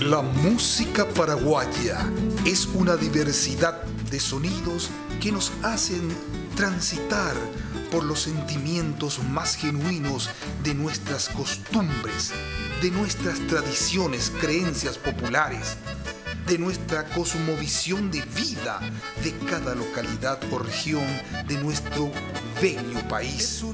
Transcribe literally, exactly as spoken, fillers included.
La música paraguaya es una diversidad de sonidos que nos hacen transitar por los sentimientos más genuinos de nuestras costumbres, de nuestras tradiciones, creencias populares, de nuestra cosmovisión de vida de cada localidad o región de nuestro bello país.